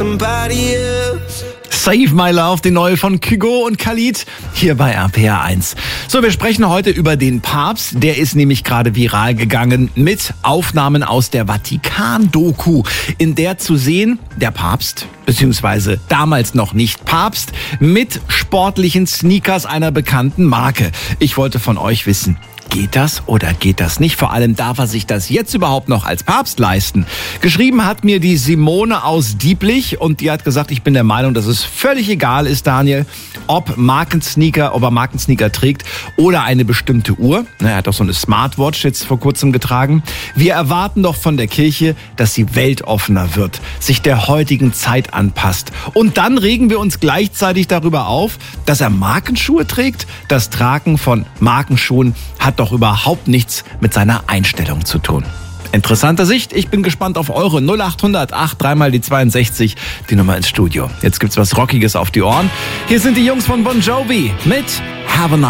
Save My Love, die neue von Kygo und Khalid, hier bei RPR 1. So, wir sprechen heute über den Papst. Der ist nämlich gerade viral gegangen mit Aufnahmen aus der Vatikan-Doku, in der zu sehen, der Papst, beziehungsweise damals noch nicht Papst, mit sportlichen Sneakers einer bekannten Marke. Ich wollte von euch wissen, geht das oder geht das nicht? Vor allem, darf er sich das jetzt überhaupt noch als Papst leisten? Geschrieben hat mir die Simone aus Dieblich und die hat gesagt, ich bin der Meinung, dass es völlig egal ist, Daniel, ob er Markensneaker trägt oder eine bestimmte Uhr. Er hat auch so eine Smartwatch jetzt vor kurzem getragen. Wir erwarten doch von der Kirche, dass sie weltoffener wird, sich der heutigen Zeit anpasst. Und dann regen wir uns gleichzeitig darüber auf, dass er Markenschuhe trägt. Das Tragen von Markenschuhen hat doch überhaupt nichts mit seiner Einstellung zu tun. Interessante Sicht. Ich bin gespannt auf eure 0800 83 die 62, die Nummer ins Studio. Jetzt gibt's was Rockiges auf die Ohren. Hier sind die Jungs von Bon Jovi mit Have a Nice